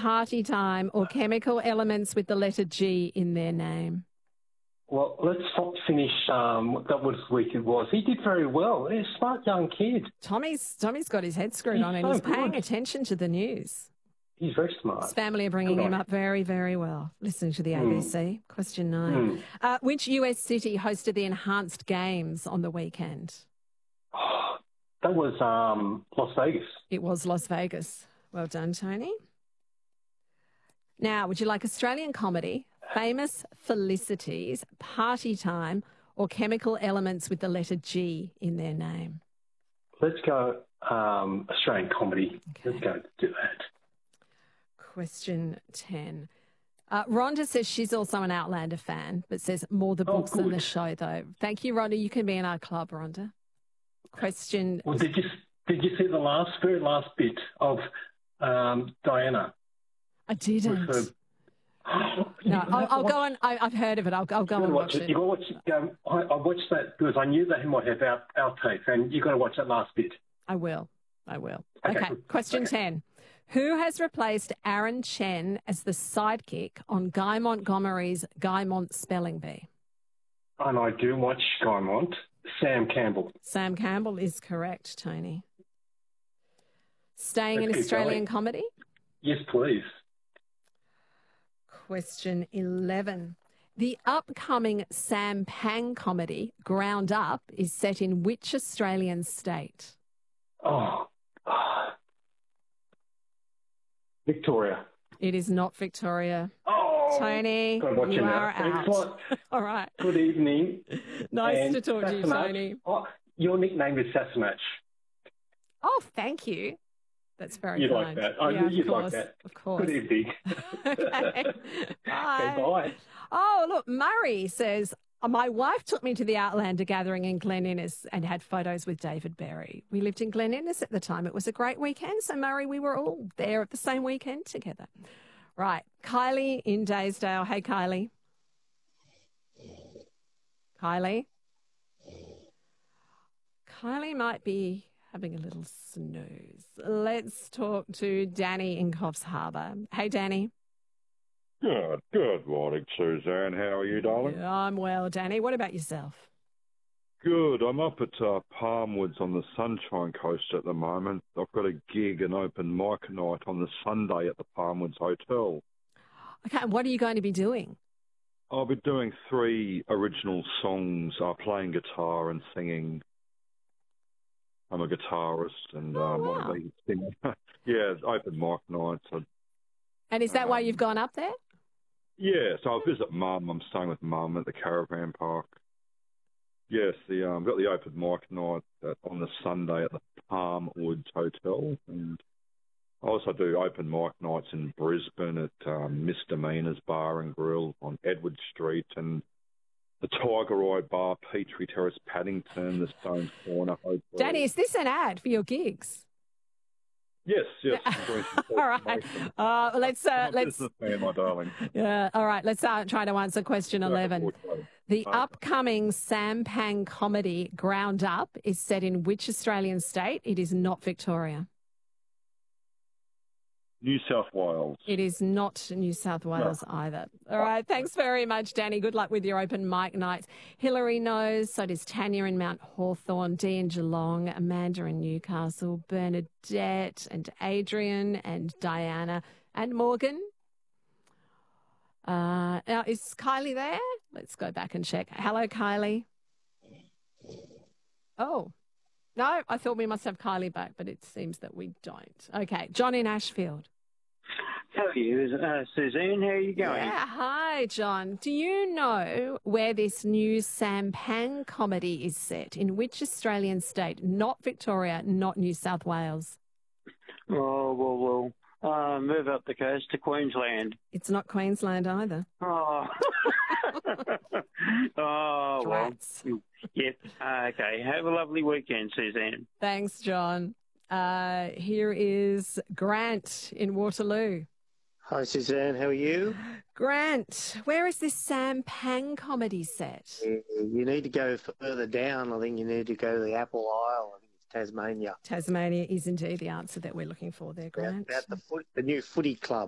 Party Time, or Chemical Elements with the letter G in their name? Well, let's not finish that was week it was. He did very well. He's a smart young kid. Tommy's got his head screwed on and he's paying attention to the news. He's very smart. His family are bringing him up very, very well. Listening to the ABC. Question 9. Which US city hosted the Enhanced Games on the weekend? That was Las Vegas. It was Las Vegas. Well done, Tony. Now, would you like Australian comedy, Famous Felicities, Party Time, or Chemical Elements with the letter G in their name? Let's go Australian comedy. Okay. Let's go do that. Question 10. Rhonda says she's also an Outlander fan, but says more the books than the show, though. Thank you, Rhonda. You can be in our club, Rhonda. Question... Well, did you see the very last bit of Diana? I didn't. No, I'll go on. I've heard of it. I'll go and watch it. You've got to watch it. I watched that because I knew that he might have outtakes, and you've got to watch that last bit. I will. Okay. Question 10. Who has replaced Aaron Chen as the sidekick on Guy Montgomery's Guy Mont Spelling Bee? And I do watch Guy Mont. Sam Campbell. Sam Campbell is correct, Tony. Staying in Australian comedy? Yes, please. Question 11. The upcoming Sam Pang comedy, Ground Up, is set in which Australian state? Victoria. It is not Victoria. Oh, Tony, you are out. All right. Good evening. Nice to talk to you, Tony. Your nickname is Sassenach. Oh, thank you. That's very kind. You'd like that. You'd like that. Of course. Good evening. Okay. Bye. Okay, bye. Oh, look, Murray says, my wife took me to the Outlander gathering in Glen Innes and had photos with David Berry. We lived in Glen Innes at the time. It was a great weekend. So, Murray, we were all there at the same weekend together. Right. Kylie in Daysdale. Hey, Kylie. Kylie might be having a little snooze. Let's talk to Danny in Coffs Harbour. Hey, Danny. Good morning, Suzanne. How are you, darling? Yeah, I'm well, Danny. What about yourself? Good. I'm up at Palmwoods on the Sunshine Coast at the moment. I've got a gig, an open mic night on the Sunday at the Palmwoods Hotel. Okay, and what are you going to be doing? I'll be doing 3 original songs, playing guitar and singing. I'm a guitarist and want to be singer. Yeah, open mic nights. And is that why you've gone up there? Yeah, so I visit Mum. I'm staying with Mum at the caravan park. Yes, I've got the open mic night on the Sunday at the Palmwoods Hotel, and I also do open mic nights in Brisbane at Misdemeanors Bar and Grill on Edward Street, and the Tiger Eye Bar, Petrie Terrace, Paddington, the Stones Corner Hotel. Danny, is this an ad for your gigs? Yes. All right. Let's. Businessman, my darling. Yeah. All right. Let's try to answer question 11. The upcoming Sam Pang comedy Ground Up is set in which Australian state? It is not Victoria. New South Wales. It is not New South Wales either. All right. Thanks very much, Danny. Good luck with your open mic nights. Hillary knows. So does Tanya in Mount Hawthorn, Dee in Geelong, Amanda in Newcastle, Bernadette and Adrian and Diana and Morgan. Now, is Kylie there? Let's go back and check. Hello, Kylie. Oh. No, I thought we must have Kylie back, but it seems that we don't. Okay, John in Ashfield. How are you, Suzanne? How are you going? Yeah, hi, John. Do you know where this new Sam Pang comedy is set? In which Australian state? Not Victoria, not New South Wales. Oh, well, move up the coast to Queensland. It's not Queensland either. Oh. Oh, well. Yep. Okay. Have a lovely weekend, Suzanne. Thanks, John. Here is Grant in Waterloo. Hi, Suzanne. How are you? Grant, where is this Sam Pang comedy set? You need to go further down. I think you need to go to the Apple Isle. I think it's Tasmania. Tasmania is indeed the answer that we're looking for there, Grant. About the new footy club.